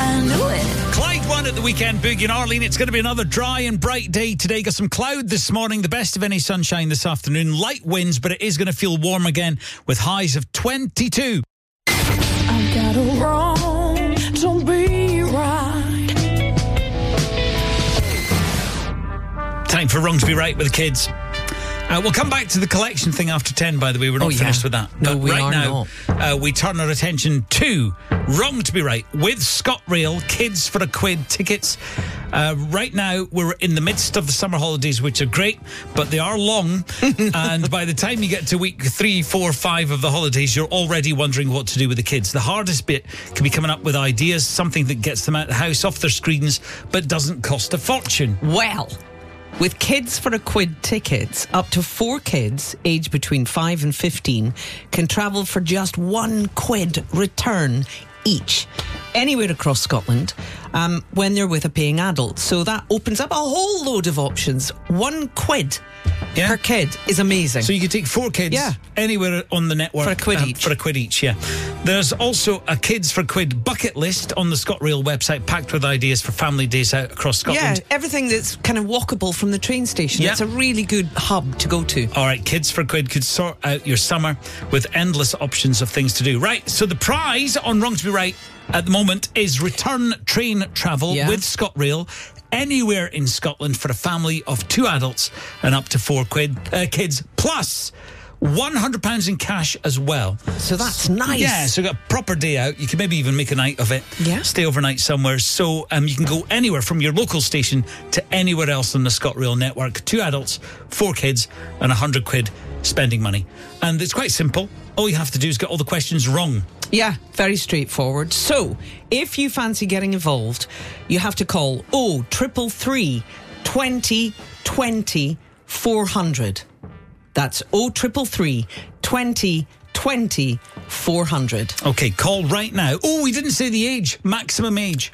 I knew it. Clyde won at the weekend boogie in Arlene. It's going to be another dry and bright day today. Got some cloud this morning, the best of any sunshine this afternoon. Light winds, but it is going to feel warm again with highs of 22. I've got a wrong, don't be right. Time for Wrong to be Right with the kids. We'll come back to the collection thing after 10, by the way. We're not finished with that. No, but we right are now, we turn our attention to Wrong to be Right with ScotRail, Kids for a Quid tickets. Right now, we're in the midst of the summer holidays, which are great, but they are long. And by the time you get to week 3, 4, 5 of the holidays, you're already wondering what to do with the kids. The hardest bit can be coming up with ideas, something that gets them out of the house, off their screens, but doesn't cost a fortune. Well, with Kids for a Quid tickets, up to 4 kids, aged between 5 and 15, can travel for just £1 return each, anywhere across Scotland, when they're with a paying adult. So that opens up a whole load of options. £1 per kid is amazing. So you could take 4 kids anywhere on the network for £1 each. For £1 each, yeah. There's also a Kids for Quid bucket list on the ScotRail website, packed with ideas for family days out across Scotland. Yeah, everything that's kind of walkable from the train station. Yeah. It's a really good hub to go to. All right, Kids for Quid could sort out your summer with endless options of things to do. Right, so the prize on Wrong to be Right at the moment is return train travel with ScotRail anywhere in Scotland for a family of 2 adults and up to 4 kids, plus £100 in cash as well. So that's nice. Yeah, so you got a proper day out. You can maybe even make a night of it. Yeah. Stay overnight somewhere. So you can go anywhere from your local station to anywhere else on the ScotRail network. 2 adults, 4 kids, and £100 spending money. And it's quite simple. All you have to do is get all the questions wrong. Yeah, very straightforward. So, if you fancy getting involved, you have to call 0333 20 20 400. That's 0333 20 20 400. Okay, call right now. Oh, we didn't say the age, maximum age.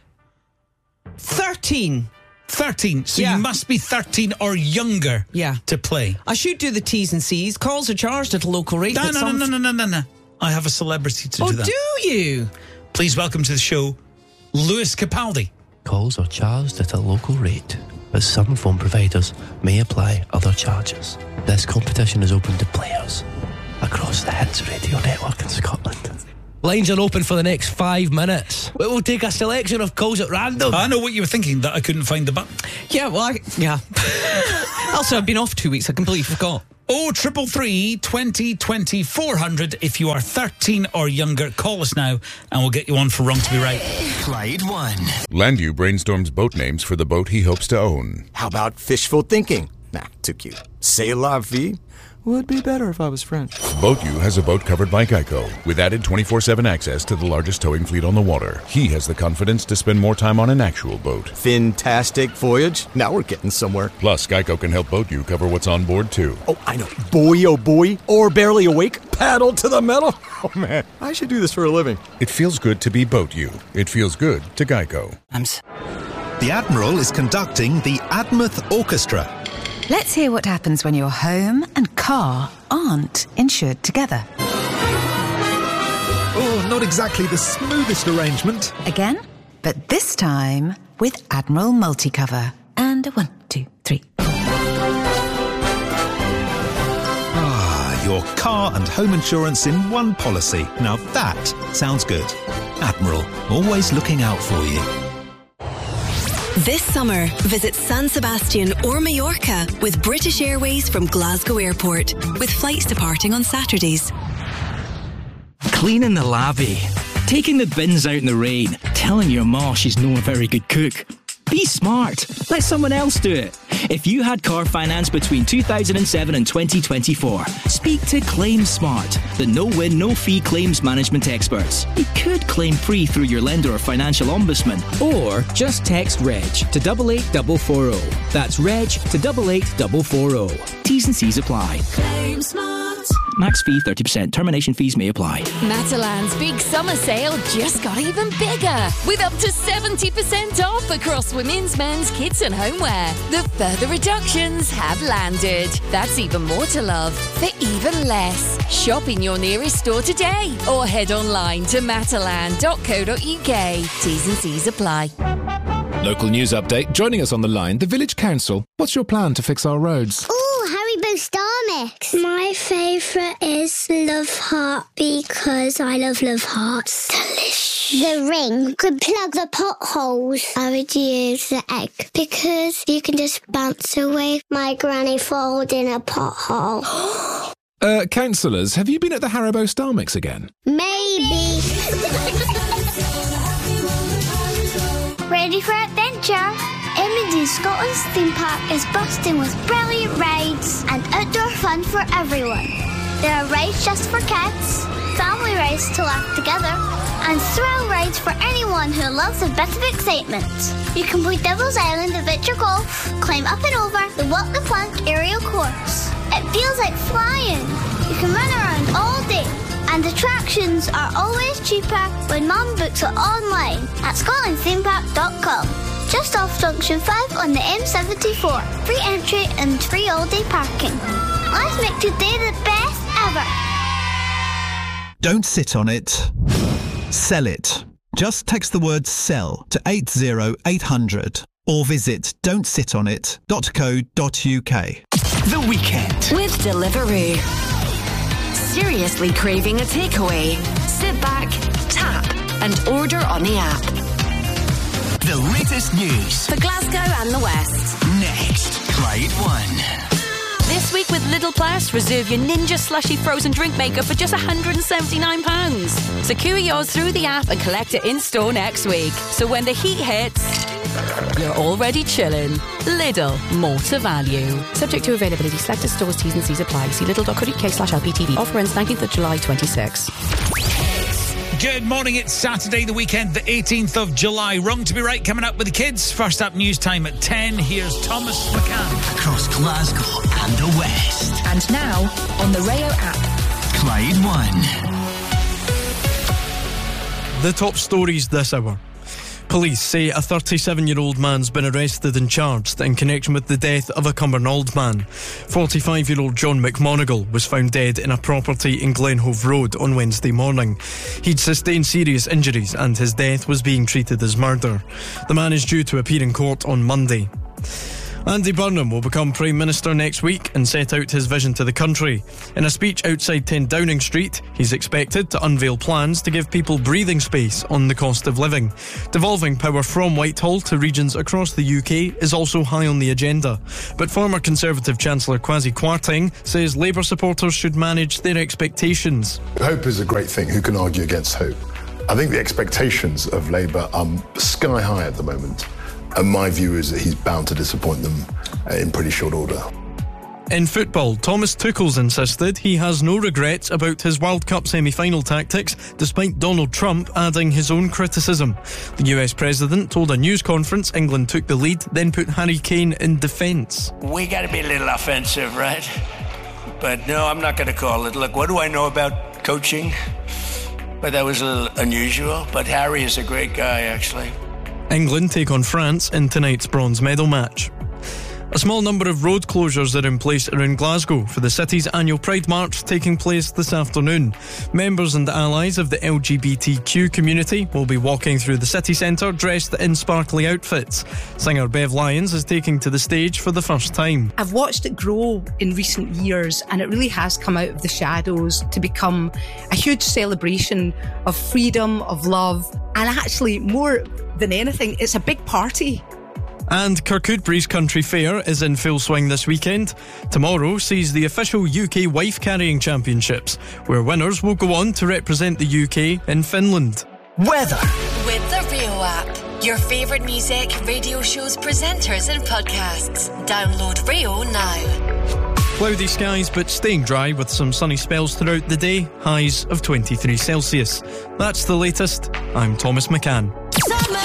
13. 13. So you must be 13 or younger to play. I should do the T's and C's. Calls are charged at a local rate. No. I have a celebrity to do that. Oh, do you? Please welcome to the show, Lewis Capaldi. Calls are charged at a local rate, but some phone providers may apply other charges. This competition is open to players across the Hits Radio network in Scotland. Lines are open for the next 5 minutes. We will take a selection of calls at random. I know what you were thinking, that I couldn't find the button. Yeah, well, Also, I've been off 2 weeks. I completely forgot. 0333 20 20 400. If you are 13 or younger, call us now and we'll get you on for Wrong to be Right. Clyde 1. Landu brainstorms boat names for the boat he hopes to own. How about fishful thinking? Nah, too cute. C'est la vie would be better if I was French. BoatU has a boat covered by Geico, with added 24/7 access to the largest towing fleet on the water. He has the confidence to spend more time on an actual boat. Fantastic voyage. Now we're getting somewhere. Plus, Geico can help BoatU cover what's on board, too. Oh, I know. Boy, oh boy. Or barely awake. Paddle to the metal. Oh, man. I should do this for a living. It feels good to be BoatU. It feels good to Geico. The Admiral is conducting the Admouth Orchestra. Let's hear what happens when your home and car aren't insured together. Oh, not exactly the smoothest arrangement. Again, but this time with Admiral Multicover. And 1, 2, 3. Your car and home insurance in one policy. Now that sounds good. Admiral, always looking out for you. This summer, visit San Sebastian or Mallorca with British Airways from Glasgow Airport, with flights departing on Saturdays. Cleaning the lavvy, taking the bins out in the rain, telling your ma she's not a very good cook. Be smart. Let someone else do it. If you had car finance between 2007 and 2024, speak to Claim Smart, the no-win, no-fee claims management experts. You could claim free through your lender or financial ombudsman, or just text REG to 88440. That's REG to 88440. T's and C's apply. Claim Smart. Max fee 30%. Termination fees may apply. Matalan's big summer sale just got even bigger, with up to 70% off across women's, men's, kids and homeware. The further reductions have landed. That's even more to love for even less. Shop in your nearest store today or head online to matalan.co.uk. T's and C's apply. Local news update. Joining us on the line, the Village Council. What's your plan to fix our roads? Ooh, Haribo Star Mix. My favourite is Love Heart because I love Hearts. Delicious. The ring could plug the potholes. I would use the egg because you can just bounce away my granny falling in a pothole. Councillors, have you been at the Haribo Star Mix again? Maybe. Ready for adventure? Imogen Scotland's theme park is bursting with brilliant rides and outdoor fun for everyone. There are rides just for kids, family rides to laugh together, and thrill rides for anyone who loves a bit of excitement. You can play Devil's Island Adventure Golf, climb up and over the Walk the Plank aerial course. It feels like flying. You can run around all day. And attractions are always cheaper when Mum books it online at scotlandthemepark.com. Just off Junction 5 on the M74. Free entry and free all-day parking. Let's make today the best ever. Don't sit on it. Sell it. Just text the word SELL to 80800 or visit don'tsitonit.co.uk. The Weekend with Deliveroo. Seriously craving a takeaway? Sit back, tap, and order on the app. The latest news For Glasgow and the West. next. Clyde One. This week with Lidl Plus, reserve your Ninja Slushy frozen drink maker for just £179. Secure yours through the app and collect it in store next week. So when the heat hits, you're already chilling. Lidl, more to value. Subject to availability, selected stores, T's and C's apply. See lidl.co.uk/LPTV. Offer ends 19th of July 26. Good morning, it's Saturday, the weekend, the 18th of July. Wrong to be right, coming up with the kids. First up, news time at 10. Here's Thomas McCann. Across Glasgow and the West. And now, on the Rayo app. Clyde One. The top stories this hour. Police say a 37-year-old man's been arrested and charged in connection with the death of a Cumbernauld man. 45-year-old John McMonigal was found dead in a property in Glenhove Road on Wednesday morning. He'd sustained serious injuries and his death was being treated as murder. The man is due to appear in court on Monday. Andy Burnham will become Prime Minister next week and set out his vision to the country. In a speech outside 10 Downing Street, he's expected to unveil plans to give people breathing space on the cost of living. Devolving power from Whitehall to regions across the UK is also high on the agenda. But former Conservative Chancellor Kwasi Kwarteng says Labour supporters should manage their expectations. Hope is a great thing. Who can argue against hope? I think the expectations of Labour are sky high at the moment. And my view is that he's bound to disappoint them in pretty short order. In football, Thomas Tuchel's insisted he has no regrets about his World Cup semi-final tactics, despite Donald Trump adding his own criticism. The US president told a news conference England took the lead, then put Harry Kane in defence. We got to be a little offensive, right? But no, I'm not going to call it. Look, what do I know about coaching? But that was a little unusual. But Harry is a great guy, actually. England take on France in tonight's bronze medal match. A small number of road closures are in place around Glasgow for the city's annual Pride March taking place this afternoon. Members and allies of the LGBTQ community will be walking through the city centre dressed in sparkly outfits. Singer Bev Lyons is taking to the stage for the first time. I've watched it grow in recent years and it really has come out of the shadows to become a huge celebration of freedom, of love, and actually more than anything, it's a big party. And Kirkcudbray's Country Fair is in full swing this weekend. Tomorrow sees the official UK Wife Carrying Championships, where winners will go on to represent the UK in Finland. Weather. With the Rayo app. Your favourite music, radio shows, presenters and podcasts. Download Rayo now. Cloudy skies but staying dry with some sunny spells throughout the day. Highs of 23 Celsius. That's the latest. I'm Thomas McCann.